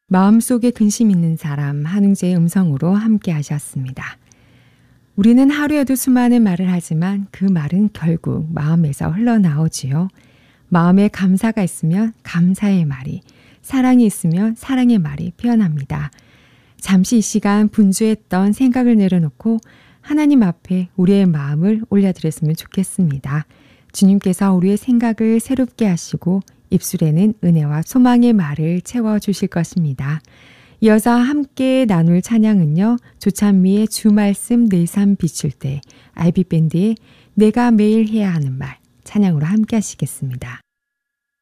마음속에 근심 있는 사람 한웅재의 음성으로 함께 하셨습니다. 우리는 하루에도 수많은 말을 하지만 그 말은 결국 마음에서 흘러나오지요. 마음에 감사가 있으면 감사의 말이, 사랑이 있으면 사랑의 말이 피어납니다. 잠시 이 시간 분주했던 생각을 내려놓고 하나님 앞에 우리의 마음을 올려드렸으면 좋겠습니다. 주님께서 우리의 생각을 새롭게 하시고 입술에는 은혜와 소망의 말을 채워주실 것입니다. 이어서 함께 나눌 찬양은요. 조찬미의 주말씀 내 삶 비출 때, 아이비밴드의 내가 매일 해야 하는 말 찬양으로 함께 하시겠습니다.